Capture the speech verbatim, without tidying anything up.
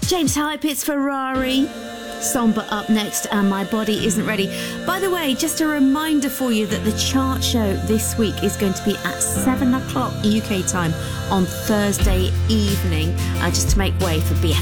James Hype, it's Ferrari. Somber up next, and My Body Isn't Ready. By the way, just a reminder for you that the chart show this week is going to be at seven o'clock U K time on Thursday evening, uh, just to make way for B F